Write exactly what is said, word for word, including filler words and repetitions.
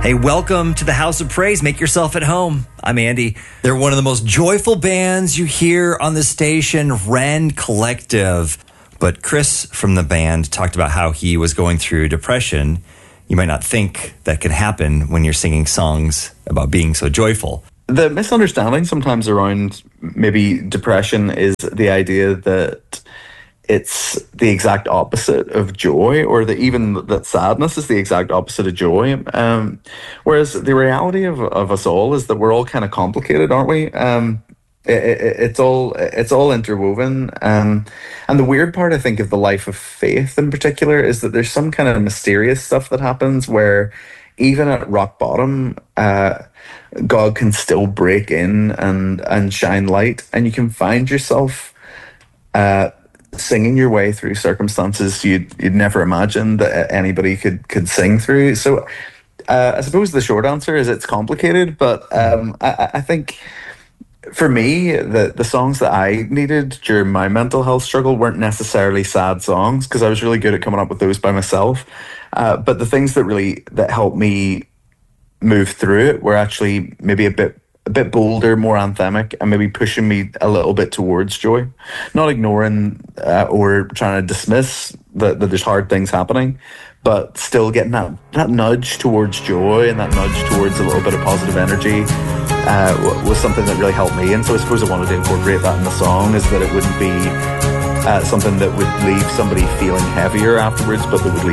Hey, welcome to the House of Praise. Make yourself at home. I'm Andy. They're one of the most joyful bands you hear on the station, Rend Collective. But Chris from the band talked about how he was going through depression. You might not think that could happen when you're singing songs about being so joyful. The misunderstanding sometimes around maybe depression is the idea that it's the exact opposite of joy, or that even that sadness is the exact opposite of joy. Um, whereas the reality of, of us all is that we're all kind of complicated, aren't we? Um, it, it, it's all it's all interwoven. Um, and the weird part, I think, of the life of faith in particular is that there's some kind of mysterious stuff that happens where even at rock bottom, uh, God can still break in and, and shine light, and you can find yourself uh, singing your way through circumstances you'd, you'd never imagined that anybody could, could sing through. So uh, I suppose the short answer is it's complicated, but um, I, I think for me, the, the songs that I needed during my mental health struggle weren't necessarily sad songs, because I was really good at coming up with those by myself. Uh, but the things that really that helped me move through it were actually maybe a bit a bit bolder, more anthemic, and maybe pushing me a little bit towards joy. Not ignoring uh, or trying to dismiss that, that there's hard things happening, but still getting that, that nudge towards joy and that nudge towards a little bit of positive energy uh, was something that really helped me. And so I suppose I wanted to incorporate that in the song, is that it wouldn't be uh, something that would leave somebody feeling heavier afterwards, but that would leave